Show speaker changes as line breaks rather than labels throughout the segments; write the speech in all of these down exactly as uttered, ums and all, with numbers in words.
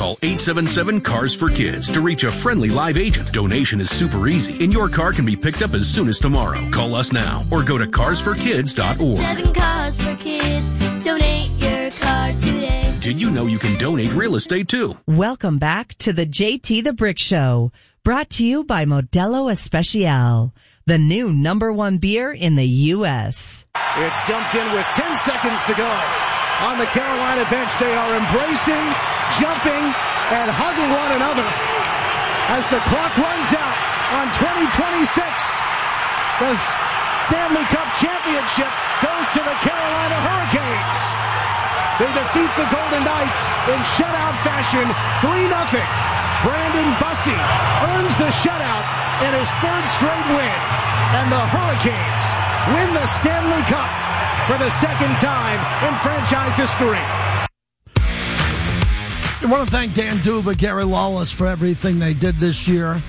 Call eight seven seven, C A R S for Kids to reach a friendly live agent. Donation is super easy, and your car can be picked up as soon as tomorrow. Call us now or go to cars for kids dot org.
Seven Cars for Kids. Donate your car today.
Did you know you can donate real estate too?
Welcome back to the J T the Brick Show, brought to you by Modelo Especial, the new number one beer in the U S
It's dumped in with ten seconds to go. On the Carolina bench, they are embracing, jumping, and hugging one another as the clock runs out on twenty twenty-six. The Stanley Cup championship goes to the Carolina Hurricanes. They defeat the Golden Knights in shutout fashion, three nothing. Brandon Bussey earns the shutout in his third straight win, and the Hurricanes win the Stanley Cup for the second time in franchise history.
I want to thank Dan Duva, Gary Lawless for everything they did this year,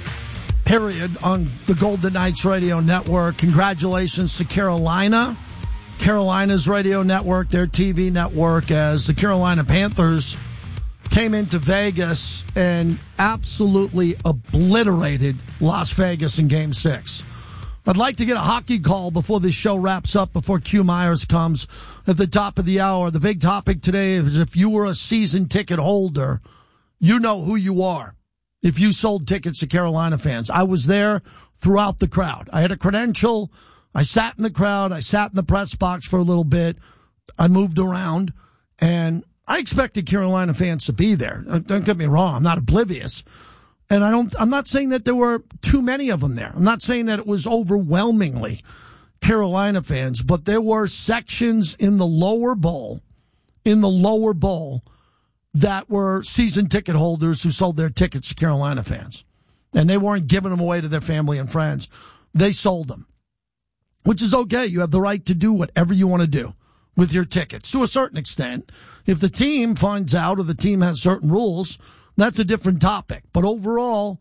period, on the Golden Knights Radio Network. Congratulations to Carolina, Carolina's radio network, their T V network, as the Carolina Panthers came into Vegas and absolutely obliterated Las Vegas in Game six. I'd like to get a hockey call before this show wraps up, before Q Myers comes at the top of the hour. The big topic today is if you were a season ticket holder, you know who you are if you sold tickets to Carolina fans. I was there throughout the crowd. I had a credential. I sat in the crowd. I sat in the press box for a little bit. I moved around, and I expected Carolina fans to be there. Don't get me wrong. I'm not oblivious. And I don't, I'm not saying that there were too many of them there. I'm not saying that it was overwhelmingly Carolina fans, but there were sections in the lower bowl, in the lower bowl, that were season ticket holders who sold their tickets to Carolina fans. And they weren't giving them away to their family and friends. They sold them, which is okay. You have the right to do whatever you want to do with your tickets to a certain extent. If the team finds out or the team has certain rules, that's a different topic. But overall,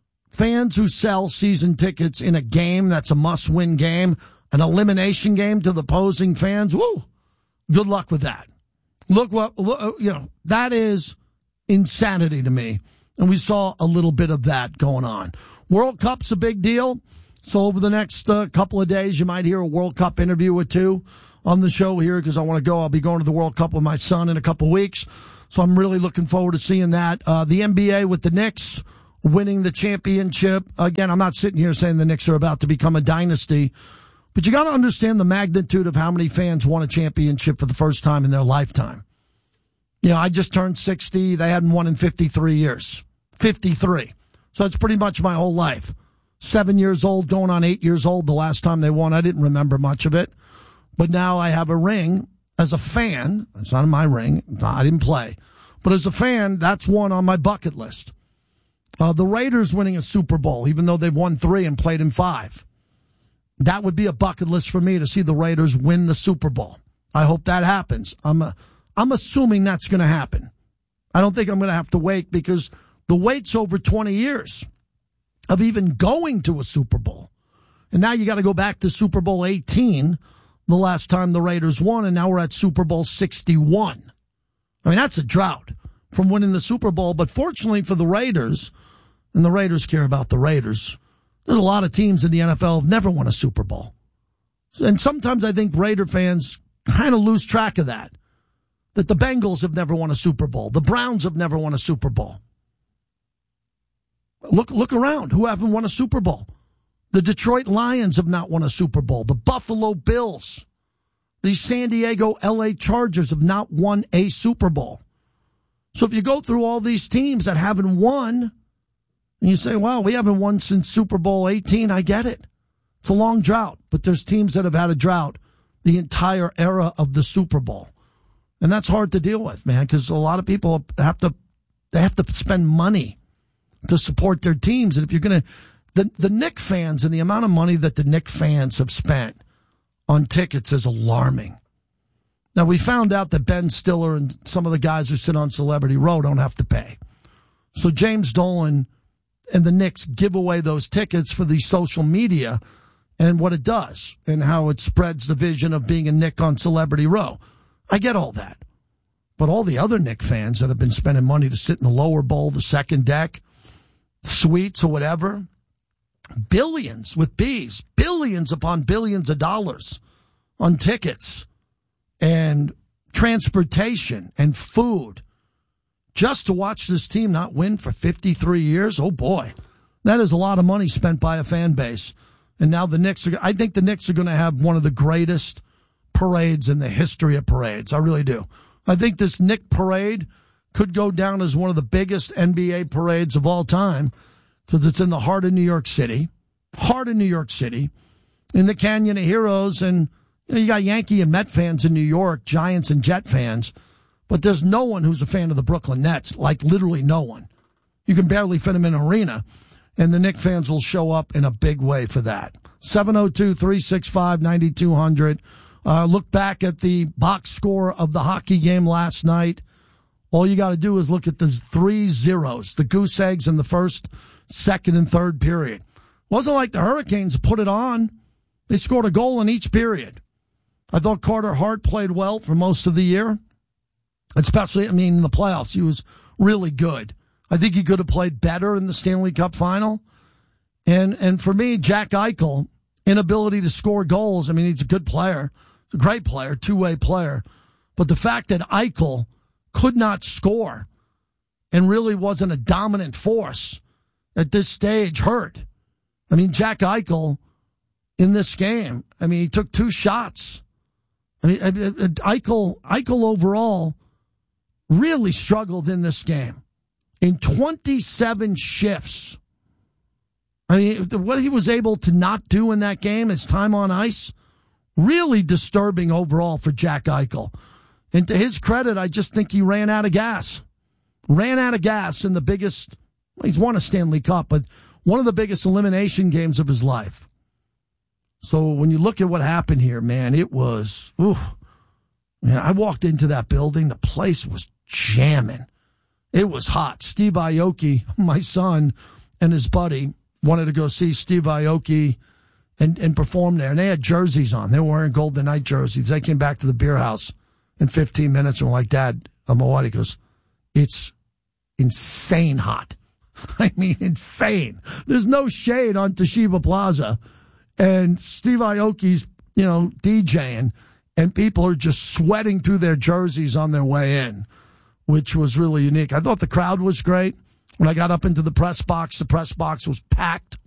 fans who sell season tickets in a game that's a must-win game, an elimination game to the opposing fans, woo, good luck with that. Look what, look, you know, that is insanity to me. And we saw a little bit of that going on. World Cup's a big deal. So over the next uh, couple of days, you might hear a World Cup interview or two on the show here because I want to go. I'll be going to the World Cup with my son in a couple of weeks. So I'm really looking forward to seeing that. Uh, the N B A with the Knicks winning the championship. Again, I'm not sitting here saying the Knicks are about to become a dynasty, but you got to understand the magnitude of how many fans won a championship for the first time in their lifetime. You know, I just turned sixty. They hadn't won in fifty-three years. fifty-three. So it's pretty much my whole life. Seven years old, going on eight years old the last time they won. I didn't remember much of it. But now I have a ring. As a fan, it's not my ring. I didn't play. But as a fan, that's one on my bucket list. Uh, the Raiders winning a Super Bowl, even though they've won three and played in five. That would be a bucket list for me to see the Raiders win the Super Bowl. I hope that happens. I'm a, I'm assuming that's going to happen. I don't think I'm going to have to wait because the wait's over twenty years of even going to a Super Bowl. And now you got to go back to Super Bowl eighteen, the last time the Raiders won, and now we're at Super Bowl sixty-one. I mean, that's a drought from winning the Super Bowl. But fortunately for the Raiders, and the Raiders care about the Raiders, there's a lot of teams in the N F L have never won a Super Bowl. And sometimes I think Raider fans kind of lose track of that, that the Bengals have never won a Super Bowl. The Browns have never won a Super Bowl. Look, look around. Who haven't won a Super Bowl? The Detroit Lions have not won a Super Bowl. The Buffalo Bills, the San Diego L A Chargers have not won a Super Bowl. So if you go through all these teams that haven't won, and you say, well, we haven't won since Super Bowl eighteen, I get it. It's a long drought, but there's teams that have had a drought the entire era of the Super Bowl. And that's hard to deal with, man, because a lot of people have to, they have to spend money to support their teams. And if you're going to, the, the Knick fans and the amount of money that the Knick fans have spent on tickets is alarming. Now, we found out that Ben Stiller and some of the guys who sit on Celebrity Row don't have to pay. So James Dolan and the Knicks give away those tickets for the social media and what it does and how it spreads the vision of being a Knick on Celebrity Row. I get all that. But all the other Knick fans that have been spending money to sit in the lower bowl, the second deck, suites or whatever, billions with B's, billions upon billions of dollars on tickets and transportation and food just to watch this team not win for fifty-three years. Oh boy, that is a lot of money spent by a fan base. And now the Knicks are, I think the Knicks are going to have one of the greatest parades in the history of parades. I really do. I think this Knick parade could go down as one of the biggest N B A parades of all time because it's in the heart of New York City, heart of New York City, in the Canyon of Heroes. And you know, you got Yankee and Met fans in New York, Giants and Jet fans, but there's no one who's a fan of the Brooklyn Nets, like literally no one. You can barely fit them in an arena, and the Knick fans will show up in a big way for that. seven oh two, three six five, nine two hundred. Uh, look back at the box score of the hockey game last night. All you got to do is look at the three zeros, the goose eggs in the first, second, and third period. Wasn't like the Hurricanes put it on. They scored a goal in each period. I thought Carter Hart played well for most of the year, especially, I mean, in the playoffs. He was really good. I think he could have played better in the Stanley Cup final. And and for me, Jack Eichel, inability to score goals. I mean, he's a good player, a great player, two-way player. But the fact that Eichel could not score and really wasn't a dominant force at this stage hurt. I mean, Jack Eichel in this game, I mean, he took two shots. I mean, Eichel, Eichel overall really struggled in this game. In twenty-seven shifts, I mean, what he was able to not do in that game, his time on ice, really disturbing overall for Jack Eichel. And to his credit, I just think he ran out of gas. Ran out of gas in the biggest, he's won a Stanley Cup, but one of the biggest elimination games of his life. So when you look at what happened here, man, it was, ooh, man, I walked into that building, the place was jamming. It was hot. Steve Aoki, my son, and his buddy wanted to go see Steve Aoki and, and perform there. And they had jerseys on. They were wearing Golden Knight jerseys. They came back to the beer house in fifteen minutes and were like, Dad, I'm what? He goes, it's insane hot. I mean, insane. There's no shade on Toshiba Plaza. And Steve Aoki's, you know, DJing, and people are just sweating through their jerseys on their way in, which was really unique. I thought the crowd was great. When I got up into the press box, the press box was packed